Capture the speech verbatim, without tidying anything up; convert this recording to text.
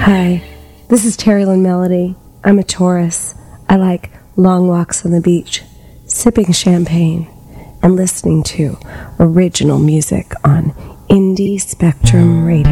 Hi, this is Terry Lynn Melody. I'm a Taurus. I like long walks on the beach, sipping champagne, and listening to original music on Indie Spectrum Radio.